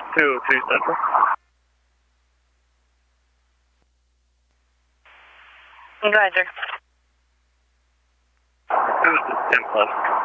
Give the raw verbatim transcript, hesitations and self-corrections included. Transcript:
two oh two Central. Go ahead, sir. This is ten plus.